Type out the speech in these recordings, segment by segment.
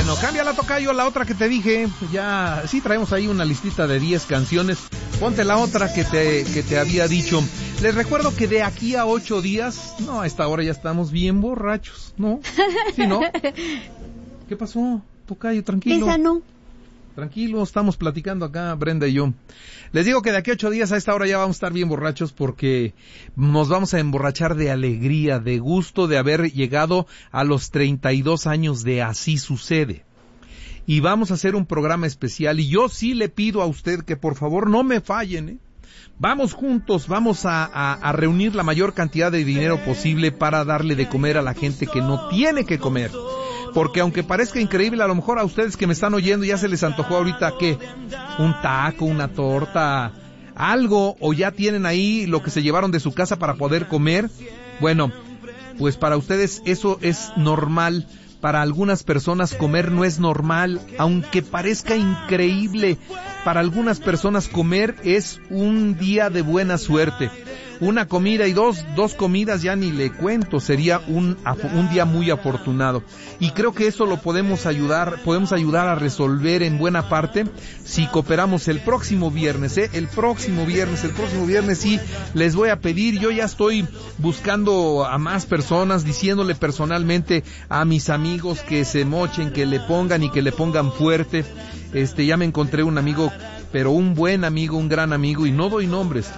Bueno, cámbiala, tocayo, la otra que te dije. Ya, sí traemos ahí una listita de 10 canciones. Ponte la otra que te había dicho. Les recuerdo que de aquí a 8 días, no, a esta hora ya estamos bien borrachos, ¿no? ¿Sí, no? ¿Qué pasó, tocayo? Tranquilo. Esa no. Tranquilo, estamos platicando acá, Brenda y yo. Les digo que de aquí a 8 días a esta hora ya vamos a estar bien borrachos porque nos vamos a emborrachar de alegría, de gusto de haber llegado a los 32 años de Así Sucede. Y vamos a hacer un programa especial y yo sí le pido a usted que por favor no me fallen, ¿eh? Vamos juntos, vamos a reunir la mayor cantidad de dinero posible para darle de comer a la gente que no tiene que comer. Porque aunque parezca increíble, a lo mejor a ustedes que me están oyendo ya se les antojó ahorita, ¿qué? Un taco, una torta, algo, o ya tienen ahí lo que se llevaron de su casa para poder comer. Bueno, pues para ustedes eso es normal. Para algunas personas comer no es normal, aunque parezca increíble. Para algunas personas comer es un día de buena suerte. Una comida y dos comidas ya ni le cuento, sería un día muy afortunado. Y creo que eso lo podemos ayudar a resolver en buena parte si cooperamos el próximo viernes, el próximo viernes sí les voy a pedir, yo ya estoy buscando a más personas, diciéndole personalmente a mis amigos que se mochen, que le pongan y que le pongan fuerte. Ya me encontré un amigo, pero un buen amigo, un gran amigo, y no doy nombres.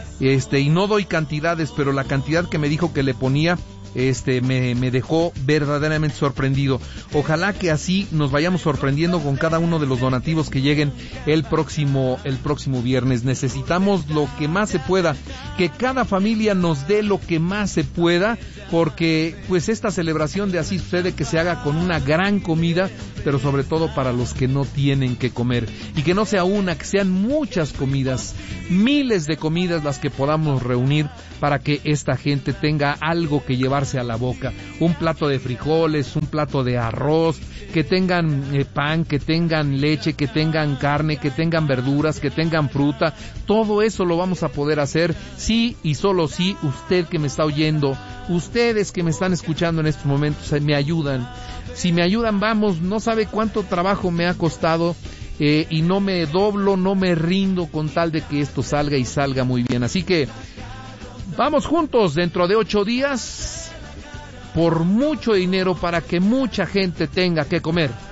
Y no doy cantidades, pero la cantidad que me dijo que le ponía, me dejó verdaderamente sorprendido. Ojalá que así nos vayamos sorprendiendo con cada uno de los donativos que lleguen el próximo viernes. Necesitamos lo que más se pueda, que cada familia nos dé lo que más se pueda, porque pues esta celebración de Así Sucede que se haga con una gran comida, pero sobre todo para los que no tienen que comer, y que no sea una, que sean muchas comidas, miles de comidas las que podamos reunir para que esta gente tenga algo que llevarse a la boca, un plato de frijoles, un plato de arroz, que tengan pan, que tengan leche, que tengan carne, que tengan verduras, que tengan fruta. Todo eso lo vamos a poder hacer sí y solo si usted que me está oyendo, ustedes que me están escuchando en estos momentos, me ayudan. Si me ayudan, vamos, no sabe cuánto trabajo me ha costado, y no me doblo, no me rindo con tal de que esto salga y salga muy bien. Así que vamos juntos dentro de 8 días por mucho dinero para que mucha gente tenga que comer.